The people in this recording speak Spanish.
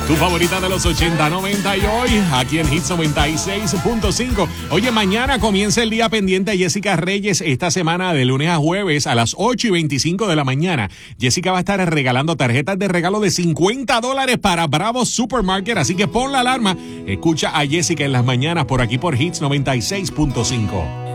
Tu favorita de los 80, 90 y hoy, aquí en Hits 96.5. Oye, mañana comienza el día pendiente a Jessica Reyes esta semana de lunes a jueves a las 8:25 de la mañana. Jessica va a estar regalando tarjetas de regalo de $50 para Bravo Supermarket, así que pon la alarma. Escucha a Jessica en las mañanas por aquí por Hits 96.5.